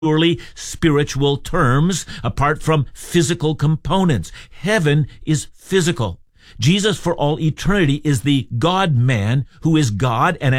purely spiritual terms apart from physical components. Heaven is physical. Jesus for all eternity is the God-man who is God and